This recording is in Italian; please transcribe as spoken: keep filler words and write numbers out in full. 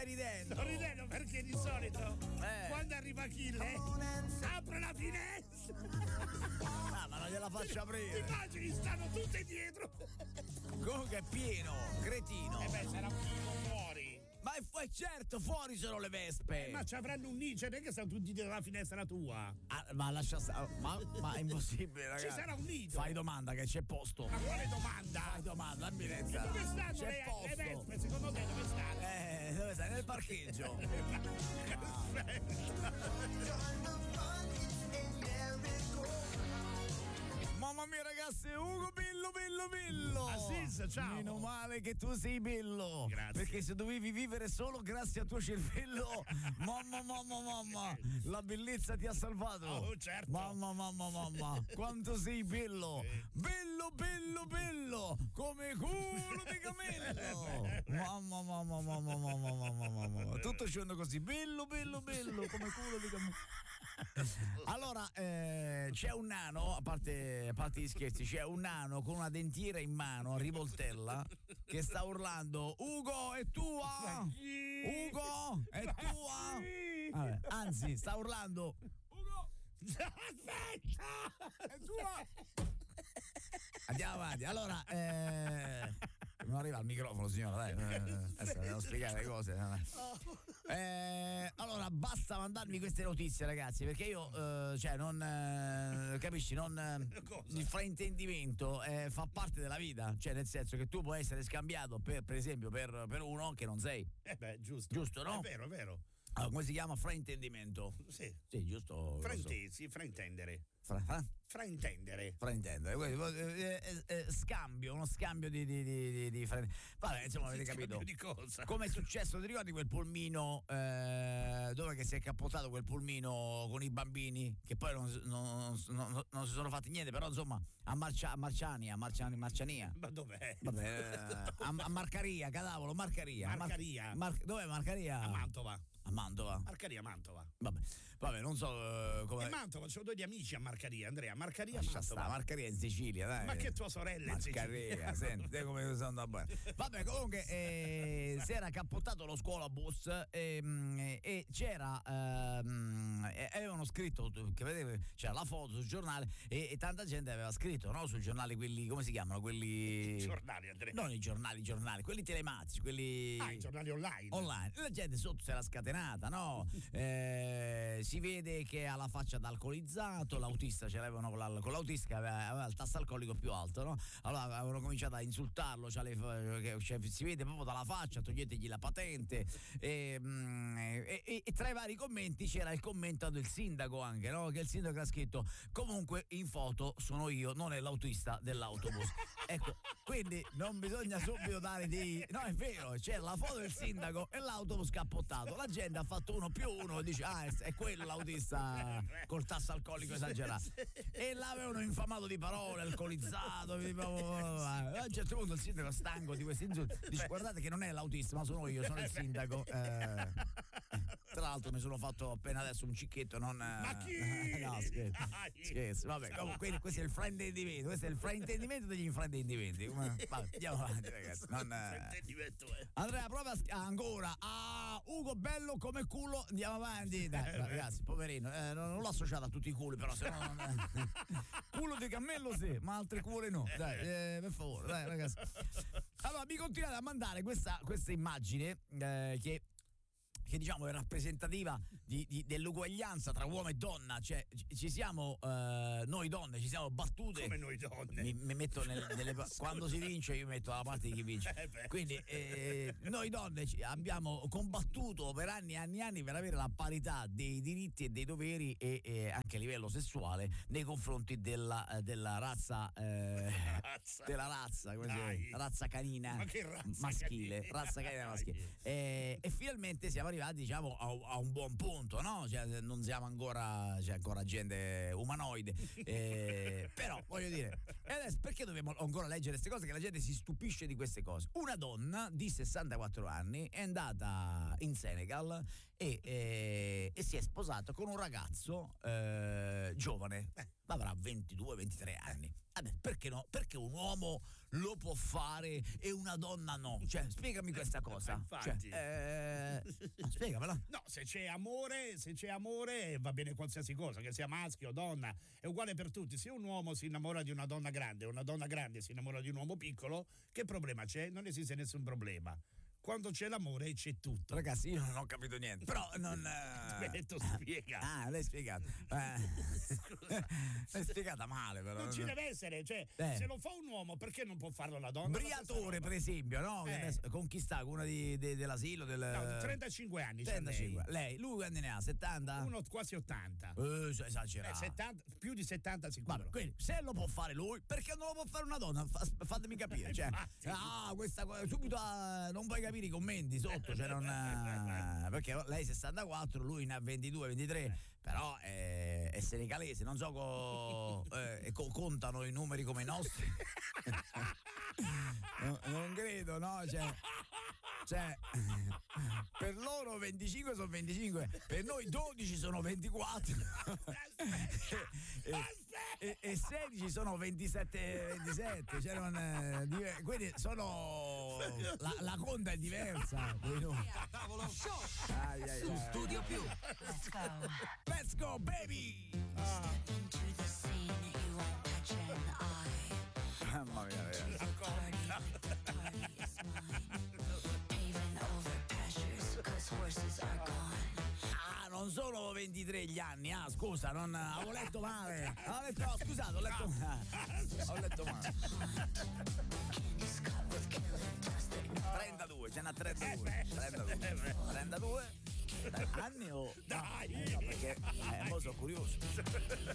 ridendo? Sto ridendo perché di solito Eh. quando arriva Achille apre la finestra. Ah, ma non gliela faccio Ti aprire. immagini, stanno tutte dietro. Comunque è pieno, cretino. Eh beh, sarà chiuso fuori. Ma è fu- certo, fuori sono le vespe. Eh, ma ci avranno un nido, non è che stanno tutti dietro la finestra tua. Ah, ma lascia stare. Ma, ma è impossibile, ragazzi. Ci sarà un nido. Fai domanda che c'è posto. Ma quale domanda? Fai domanda, Ambirezza. Dove stanno C'è le, posto. le vespe? Secondo te dove stanno? Eh, dove stai? Nel parcheggio. Mamma mia ragazzi, Ugo Billo Billo Billo. Assis, ciao. Meno male che tu sei bello. Grazie. Perché se dovevi vivere solo grazie al tuo cervello, mamma mamma mamma, la bellezza ti ha salvato. Oh, certo. Mamma mamma mamma, quanto sei bello. Bello bello bello, come culo di camello. Mamma mamma mamma mamma mamma mamma. Tutto scendo così, bello bello bello, come culo di camello. Allora, eh, c'è un nano, a parte, a parte gli scherzi, c'è un nano con una dentiera in mano a rivoltella che sta urlando: Ugo, è tua! Ugo, è tua! Vabbè, anzi, sta urlando: Ugo! Aspetta! È tua! Andiamo avanti. Allora, eh, non arriva al microfono, signora, dai. Eh, adesso devo spiegare le cose. Eh, allora, basta mandarmi queste notizie, ragazzi, perché io, eh, cioè, non eh, capisci, non eh, Cosa? il fraintendimento eh, fa parte della vita, cioè, nel senso che tu puoi essere scambiato per, per esempio, per, per uno che non sei. Eh beh, giusto. Giusto, no? È vero, è vero. Allora, come si chiama? Fraintendimento. Sì. Sì, giusto. Frainte- sì, fraintendere. Fra, fra? Fraintendere. Fraintendere, eh, eh, eh, scambio, uno scambio di, di, di, di, di fra... Vabbè, insomma, avete capito. Scambio di cosa? Come è successo, ti ricordi quel pulmino eh, dove che si è cappottato quel pulmino con i bambini che poi non, non, non, non si sono fatti niente, però insomma a, Marcia, a Marciani, a Marciani, Marciania. Ma dov'è? Vabbè, eh, a, a Marcaria, cadavolo, Marcaria. Marcaria. Mar, dov'è Marcaria? A Mantova. A Mantova. Marcaria, Mantova. Vabbè, vabbè, non so uh, come. E Mantova, c'ho due di amici a Marcaria, Andrea. Marcaria, Lascia Mantova. sta, Marcaria in Sicilia, dai. Ma che tua sorella è in Marcaria, Sicilia? senti, te come sono andato bene. Vabbè, comunque eh, si era cappottato lo scuolabus e, e c'era ehm, e avevano scritto, che vedete, c'era la foto sul giornale e, e tanta gente aveva scritto, no, sui giornali quelli, come si chiamano, quelli Giornali, Andrea. non i giornali, i giornali, quelli telematici, quelli Ah, i giornali online. online. La gente sotto si era scatenata, no? Eh, si vede che ha la faccia da alcolizzato, l'autista ce l'avevano con, la, con l'autista che aveva, aveva il tasso alcolico più alto, no? Allora avevano cominciato a insultarlo, cioè, le, cioè, si vede proprio dalla faccia, toglietegli la patente e, e, e, e tra i vari commenti c'era il commento del sindaco anche, no? Che il sindaco ha scritto: comunque in foto sono io, non è l'autista dell'autobus. Ecco, quindi non bisogna subito dare dei... No, è vero, c'era la foto del sindaco e l'autobus cappottato. La gente ha fatto uno più uno e dice: ah, è, è quello l'autista col tasso alcolico esagerato. E l'avevano infamato di parole, alcolizzato. A un certo punto il sindaco, stanco di questi insulti, dice: guardate che non è l'autista, ma sono io, sono il sindaco. Eh, tra l'altro mi sono fatto appena adesso un cicchetto, non... Ma chi? No, scherzo. Scherzo. Vabbè, comunque questo è il fraintendimento, questo è il fraintendimento degli infraintendimenti. Vabbè, andiamo avanti, ragazzi. Non, Fraintendimento, eh. Andrea, prova a, ah, ancora. Ah, Ugo, bello come culo. Andiamo avanti. Dai, ragazzi, poverino. Eh, non, non l'ho associato a tutti i culi, però se no. Non, culo di cammello sì, ma altre cule no. Dai, eh, per favore, dai, ragazzi. Allora, mi continuate a mandare questa, questa immagine eh, che. che diciamo è rappresentativa di, di, dell'uguaglianza tra uomo e donna, cioè ci siamo eh, noi donne ci siamo battute. Come noi donne? Mi, mi metto nel, nelle, quando si vince io mi metto dalla parte di chi vince. Eh Quindi eh, noi donne ci, abbiamo combattuto per anni e anni e anni per avere la parità dei diritti e dei doveri e, e anche a livello sessuale nei confronti della, della razza, eh, razza. della razza, come si Dai. dice? Razza canina. Ma che razza maschile, canina? razza canina maschile. Dai. E, e finalmente siamo arrivati, diciamo, a, a un buon punto, no? Cioè, non siamo ancora, c'è ancora gente umanoide, eh, però voglio dire, e adesso perché dobbiamo ancora leggere queste cose? Che la gente si stupisce di queste cose. Una donna di sessantaquattro anni è andata in Senegal e, eh, e si è sposato con un ragazzo eh, giovane, avrà ventidue ventitré anni. Vabbè, perché no? Perché un uomo lo può fare e una donna no? Cioè, spiegami questa cosa. Infatti. Cioè, eh, spiegamela. No, se c'è amore, se c'è amore va bene qualsiasi cosa, che sia maschio o donna, è uguale per tutti. Se un uomo si innamora di una donna grande, o una donna grande si innamora di un uomo piccolo, che problema c'è? Non esiste nessun problema. Quando c'è l'amore c'è tutto. Ragazzi, io non ho capito niente. Però non. Mi ha detto spiega. Ah, l'hai spiegato. Eh. L'hai spiegata male, però. Non ci deve essere, cioè, eh. se lo fa un uomo, perché non può farlo la donna? Briatore, per esempio, no? Eh. Che adesso conquista una di, de, dell'asilo. Del... No, trentacinque anni. trentacinque. Lei. lei, lui quanti ne ha? settanta? Uno quasi ottanta. Eh, esagerato. Eh, settanta, più di settanta sicuro. Vabbè, quindi, se lo può fare lui, perché non lo può fare una donna? Fa, fatemi capire. Cioè, ah, questa subito ah, non puoi capire i commenti sotto. Cioè non, ah, perché lei sessantaquattro, lui ne ha ventidue ventitré, però è, è senegalese, non so co, eh, co, contano i numeri come i nostri. no, non credo, no? Cioè, cioè, per loro venticinque sono venticinque, per noi dodici sono ventiquattro e, e, e sedici sono ventisette ventisette, cioè non, eh, quindi sono la, la conta è diversa. Tavolo show ai, ai, su ai. Studio Più. Let's go. Let's go baby. Step into the scene, you won't catch an eye. Mamma mia, ragazzi. The party, the party is mine. Paving over pastures, cause horses are gone. Ah, non sono ventitré gli anni, ah scusa, non avevo letto male. Ho letto, no, scusate, ho letto male. Ho letto male. Candy's cut with killing dust that trentadue, ce n'ha trentadue. trentadue. trentadue. Anni o. Dai! Eh, no, perché eh, mo sono curioso.